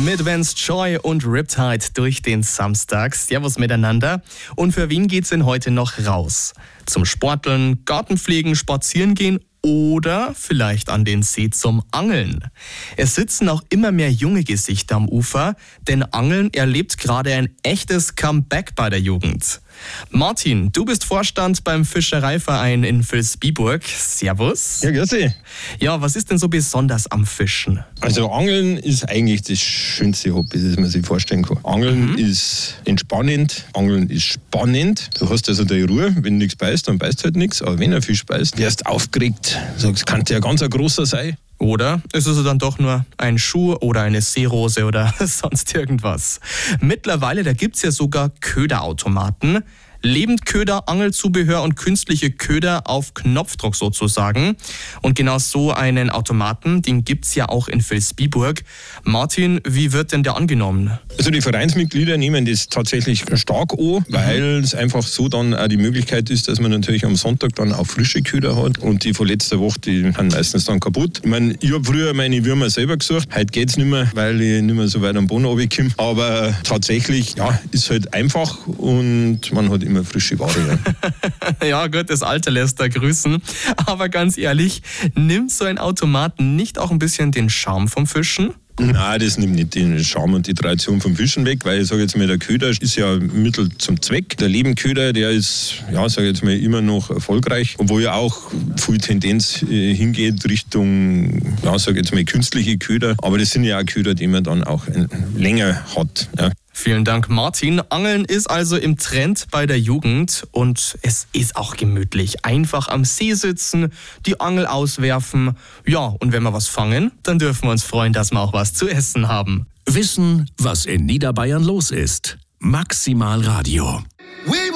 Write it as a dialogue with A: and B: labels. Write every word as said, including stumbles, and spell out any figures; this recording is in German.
A: mit Vance Joy und Riptide durch den Samstag. Servus miteinander. Und für wen geht's denn heute noch raus? Zum Sporteln, Gartenpflegen, Spazieren gehen oder vielleicht an den See zum Angeln. Es sitzen auch immer mehr junge Gesichter am Ufer, denn Angeln erlebt gerade ein echtes Comeback bei der Jugend. Martin, du bist Vorstand beim Fischereiverein in Vilsbiburg. Servus.
B: Ja, grüß dich.
A: Ja, was ist denn so besonders am Fischen?
B: Also Angeln ist eigentlich das schönste Hobby, das man sich vorstellen kann. Angeln mhm. ist entspannend, Angeln ist spannend. Du hast also deine Ruhe, wenn nichts beißt, dann beißt halt nichts. Aber wenn ein Fisch beißt, wirst du aufgeregt, sagst, kann der ganz ein großer sein.
A: Oder ist es dann doch nur ein Schuh oder eine Seerose oder sonst irgendwas? Mittlerweile, da gibt's ja sogar Köderautomaten. Lebendköder, Angelzubehör und künstliche Köder auf Knopfdruck sozusagen. Und genau so einen Automaten, den gibt's ja auch in Vilsbiburg. Martin, wie wird denn der angenommen?
B: Also die Vereinsmitglieder nehmen das tatsächlich stark an, weil mhm. es einfach so dann auch die Möglichkeit ist, dass man natürlich am Sonntag dann auch frische Köder hat. Und die von letzter Woche, die sind meistens dann kaputt. Ich meine, ich habe früher meine Würmer selber gesucht. Heute geht's nicht mehr, weil ich nicht mehr so weit am Boden runterkomme. Aber tatsächlich, ja, ist halt einfach und man hat immer frische Ware.
A: Ja. Ja gut, das Alter lässt da grüßen. Aber ganz ehrlich, nimmt so ein Automaten nicht auch ein bisschen den Charme vom Fischen?
B: Nein, das nimmt nicht den Charme und die Tradition vom Fischen weg, weil ich sage jetzt mal, der Köder ist ja Mittel zum Zweck. Der Lebenköder, der ist, ja, sage jetzt mal, immer noch erfolgreich, obwohl ja auch viel Tendenz äh, hingeht Richtung, ja, sage jetzt mal, künstliche Köder. Aber das sind ja auch Köder, die man dann auch äh, länger hat. Ja.
A: Vielen Dank, Martin. Angeln ist also im Trend bei der Jugend und es ist auch gemütlich. Einfach am See sitzen, die Angel auswerfen. Ja, und wenn wir was fangen, dann dürfen wir uns freuen, dass wir auch was zu essen haben.
C: Wissen, was in Niederbayern los ist. Maximal Radio.